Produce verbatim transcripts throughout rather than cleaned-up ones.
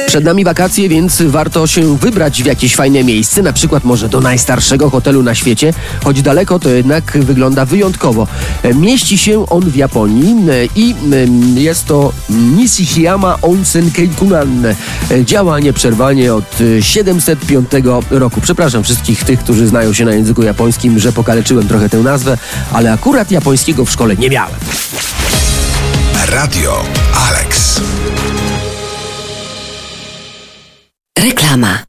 Przed nami wakacje, więc warto się wybrać w jakieś fajne miejsce, na przykład może do najstarszego hotelu na świecie, choć daleko to jednak wygląda wyjątkowo. Mieści się on w Japonii i jest to Nishiyama Onsen Keikunan. Działa nieprzerwanie od siedemset piątego roku. Przepraszam wszystkich tych, którzy znają się na języku japońskim, że pokaleczyłem trochę tę nazwę, ale akurat japońskiego w szkole nie miałem. Radio Alex. Reklama.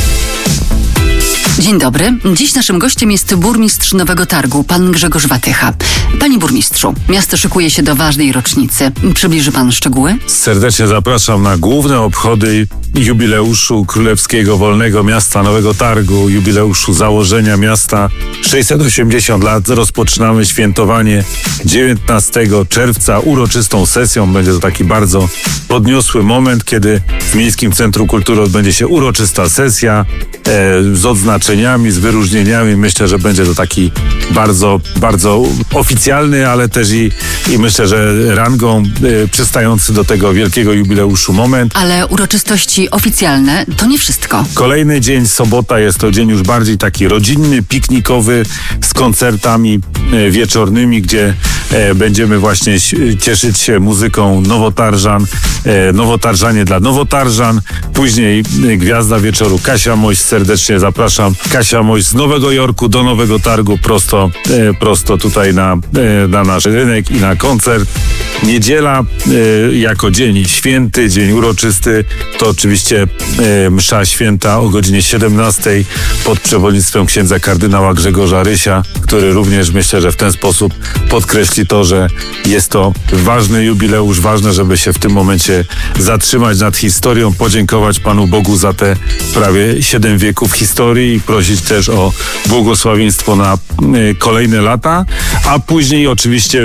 Dzień dobry. Dziś naszym gościem jest burmistrz Nowego Targu, pan Grzegorz Watycha. Panie burmistrzu, miasto szykuje się do ważnej rocznicy. Przybliży pan szczegóły? Serdecznie zapraszam na główne obchody jubileuszu Królewskiego Wolnego Miasta Nowego Targu, jubileuszu założenia miasta. sześćset osiemdziesiąt lat. Rozpoczynamy świętowanie dziewiętnastego czerwca uroczystą sesją. Będzie to taki bardzo podniosły moment, kiedy w Miejskim Centrum Kultury odbędzie się uroczysta sesja e, z odznaczeniami, z wyróżnieniami. Myślę, że będzie to taki bardzo, bardzo oficjalny, ale też i, i myślę, że rangą e, przystający do tego wielkiego jubileuszu moment. Ale uroczystości oficjalne to nie wszystko. Kolejny dzień, sobota, jest to dzień już bardziej taki rodzinny, piknikowy, z koncertami e, wieczornymi, gdzie e, będziemy właśnie cieszyć się muzyką nowotarżan, e, nowotarżanie dla nowotarżan. Później e, gwiazda wieczoru Kasia Moś, serdecznie zapraszam. Kasia Moś z Nowego Jorku do Nowego Targu, prosto, e, prosto tutaj na, e, na nasz rynek i na koncert. Niedziela e, jako dzień święty, dzień uroczysty, to oczywiście e, msza święta o godzinie siedemnastej pod przewodnictwem księdza kardynała Grzegorza Rysia, który również myślę, że w ten sposób podkreśli to, że jest to ważny jubileusz, ważne, żeby się w tym momencie zatrzymać nad historią, podziękować Panu Bogu za te prawie siedem wieków historii i prosić też o błogosławieństwo na e, kolejne lata, a później oczywiście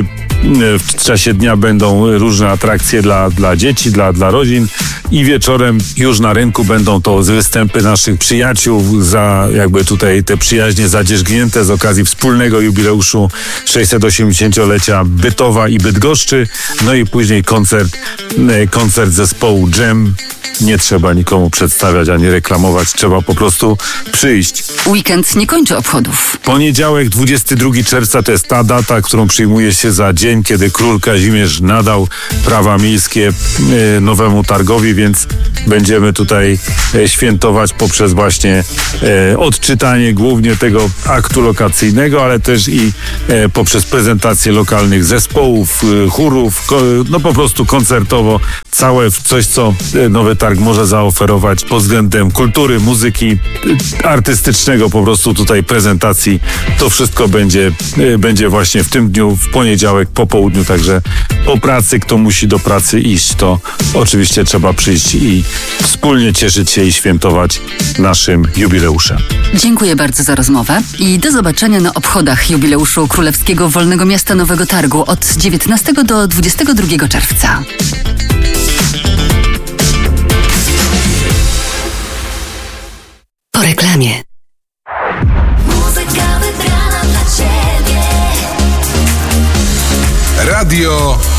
w czasie dnia będą różne atrakcje dla, dla dzieci, dla, dla rodzin i wieczorem już na rynku będą to występy naszych przyjaciół, za jakby tutaj te przyjaźnie zadzierzgnięte z okazji wspólnego jubileuszu sześćset osiemdziesięciolecia Bytowa i Bydgoszczy. No i później koncert, koncert zespołu Dżem. Nie trzeba nikomu przedstawiać ani reklamować, trzeba po prostu przyjść. Weekend nie kończy obchodów. Poniedziałek, dwudziestego drugiego czerwca to jest ta data, którą przyjmuje się za dzień, kiedy król Kazimierz nadał prawa miejskie e, Nowemu Targowi, więc będziemy tutaj e, świętować poprzez właśnie e, odczytanie głównie tego aktu lokacyjnego, ale też i e, poprzez prezentację lokalnych zespołów, e, chórów, ko, no po prostu koncertowo całe coś, co e, Nowy Targ może zaoferować pod względem kultury, muzyki, e, artystycznego po prostu tutaj prezentacji. To wszystko będzie, e, będzie właśnie w tym dniu, w poniedziałek po południu, także po pracy, kto musi do pracy iść, to oczywiście trzeba przyjść i wspólnie cieszyć się i świętować naszym jubileuszem. Dziękuję bardzo za rozmowę i do zobaczenia na obchodach jubileuszu Królewskiego Wolnego Miasta Nowego Targu od dziewiętnastego do dwudziestego drugiego czerwca. Po reklamie.